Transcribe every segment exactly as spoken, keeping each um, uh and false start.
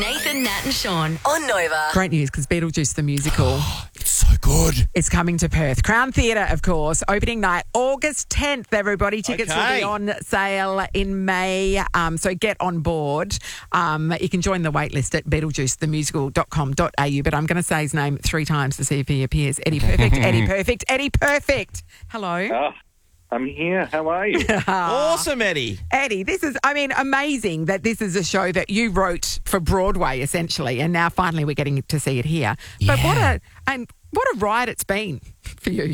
Nathan, Nat and Sean on Nova. Great news because Beetlejuice the musical It's so good. is coming to Perth. Crown Theatre, of course, opening night August tenth, everybody. Tickets will Okay. be on sale in May, um, so get on board. Um, you can join the wait list at beetlejuice the musical dot com dot a u, but I'm going to say his name three times to see if he appears. Eddie Perfect, Eddie Perfect, Eddie Perfect. Hello. Oh, I'm here. How are you? Awesome, Eddie. Eddie, this is, I mean, amazing that this is a show that you wrote for Broadway, essentially, and now finally we're getting to see it here. But what Yeah. a and what a ride it's been for you.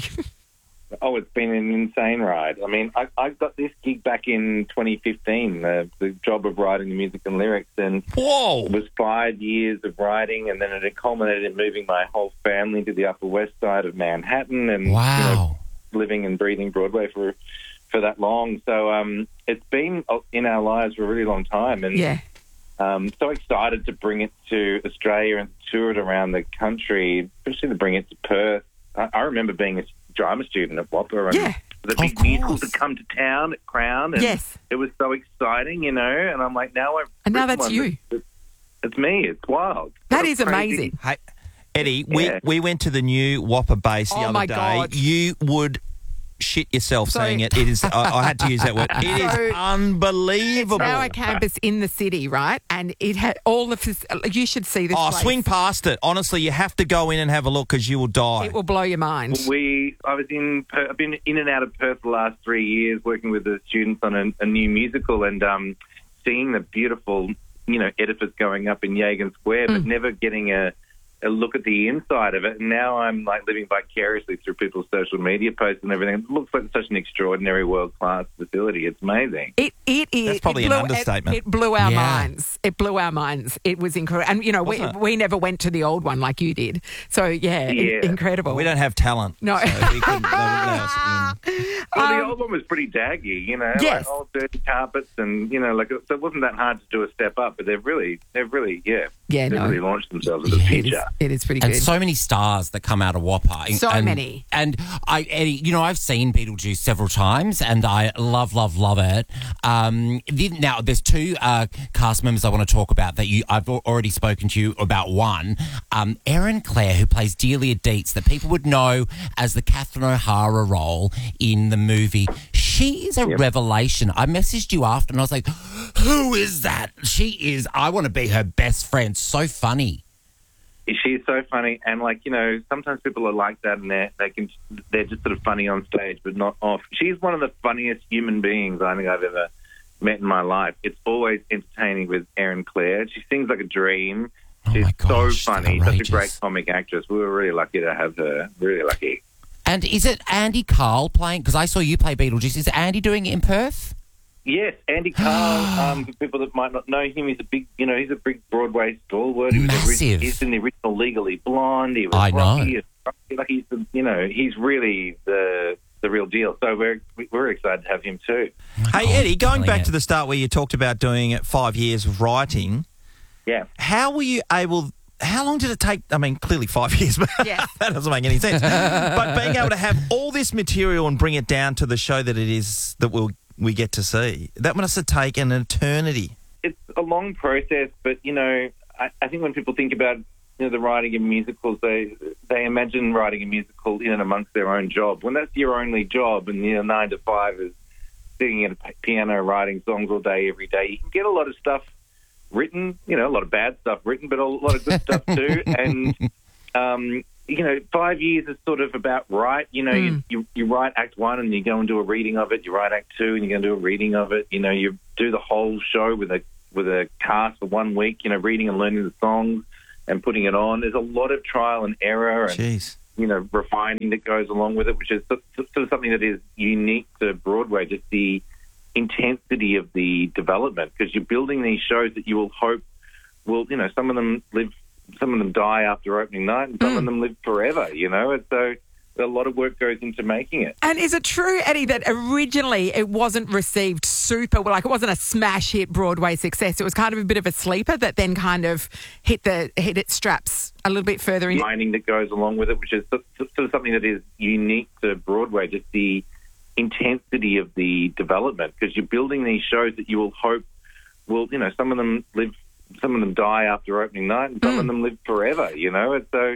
Oh, it's been an insane ride. I mean, I, I got this gig back in twenty fifteen, the, the job of writing the music and lyrics, and Whoa. it was five years of writing, and then it had culminated in moving my whole family to the Upper West Side of Manhattan, and Wow. you know, living and breathing Broadway for for that long. So um, it's been in our lives for a really long time, and Yeah. um, so excited to bring it to Australia and tour it around the country, especially to bring it to Perth. I, I remember being a drama student at Whopper, and Yeah. the Of big musicals course. had come to town at Crown, and Yes. it was so exciting, you know. And I'm like, now I've And now written that's one you. It's, it's me. It's wild. That What a is crazy- amazing. Hey, Eddie, Yeah. we, we went to the new Whopper base the Oh, other my day. God. You would shit yourself So- saying it. It is. I, I had to use that word. It is So- unbelievable. Now a campus in the city, right? And it had all of this. You should see this Oh, place. swing past it. Honestly, you have to go in and have a look because you will die. It will blow your mind. We, I was in, Per- I've been in and out of Perth the last three years, working with the students on a, a new musical, and um, seeing the beautiful, you know, edifice going up in Yagan Square, but never getting a, a look at the inside of it. And now I'm like living vicariously through people's social media posts and everything. It looks like such an extraordinary world-class facility. It's amazing. It it is. That's probably it an blew, understatement. It, it blew our Yeah. minds. It blew our minds. It was incredible. And you know, we Wasn't it? we never went to the old one like you did. So yeah, i- Yeah. incredible. we don't have talent. No. So we couldn't, they wouldn't let us in. Well, the Um, old one was pretty daggy, you know, Yes. like old dirty carpets, and you know, like so it wasn't that hard to do a step up. But they've really, they've really, yeah, Yeah, they've no. really launched themselves into the it is, future. it is pretty And good. so many stars that come out of Whopper. So and, many. And I, Eddie, you know, I've seen Beetlejuice several times, and I love, love, love it. Um, the, now, there's two uh, cast members I want to talk about that you. I've al- already spoken to you about. One, um, Erin Clare, who plays Delia Dietz, that people would know as the Catherine O'Hara role in the movie. She is a revelation. I messaged you after, and I was like, "Who is that?" She is. I want to be her best friend. So funny. She's so funny, and like you know, sometimes people are like that, and they they can they're just sort of funny on stage, but not off. She's one of the funniest human beings I think I've ever met in my life. It's always entertaining with Erin Clare. She sings like a dream. Oh She's my gosh, so funny, such a outrageous. great comic actress. We were really lucky to have her. Really lucky. And is it Andy Carl playing? Because I saw you play Beetlejuice. Is Andy doing it in Perth? Yes, Andy Carl. um, for people that might not know him, he's a big, you know, he's a big Broadway stalwart. He was Massive. ori- he's in the original Legally Blonde. He was I know. Rocky. and Rocky. Like he's, the, you know, he's really the the real deal. So we're we're excited to have him too. Hey, Eddie, going killing back it. to the start where you talked about doing it five years of writing, Yeah. how were you able... How long did it take? I mean, clearly five years, but Yes. that doesn't make any sense. But being able to have all this material and bring it down to the show that it is that we'll, we get to see, that must have taken an eternity. It's a long process, but you know, I, I think when people think about you know the writing of musicals, they they imagine writing a musical in and amongst their own job. When that's your only job, and you know nine to five is sitting at a p- piano writing songs all day every day, you can get a lot of stuff written. You know, a lot of bad stuff written, but a lot of good stuff too. And um, you know, five years is sort of about right. You know, you, you you write Act One and you go and do a reading of it. You write Act Two and you go and do a reading of it. You know, you do the whole show with a with a cast for one week. You know, reading and learning the songs and putting it on. There's a lot of trial and error and Jeez. you know refining that goes along with it, which is sort of something that is unique to Broadway. Just the intensity of the development, because you're building these shows that you will hope will, you know, some of them live, some of them die after opening night, and some of them live forever. You know, and so a lot of work goes into making it. And is it true, Eddie, that originally it wasn't received super well, like it wasn't a smash hit Broadway success? It was kind of a bit of a sleeper that then kind of hit the hit its straps a little bit further in. Mining that goes along with it, which is sort of something that is unique to Broadway. Just the intensity of the development, because you're building these shows that you will hope will, you know, some of them live, some of them die after opening night, and some Mm. of them live forever. You know, and so